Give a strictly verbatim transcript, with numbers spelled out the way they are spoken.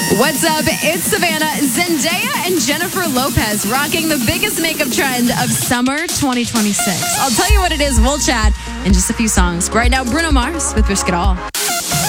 What's up? It's Savannah. Zendaya and Jennifer Lopez rocking the biggest makeup trend of summer twenty twenty-six. I'll tell you what it is. We'll chat in just a few songs. Right now, Bruno Mars with Risk It All.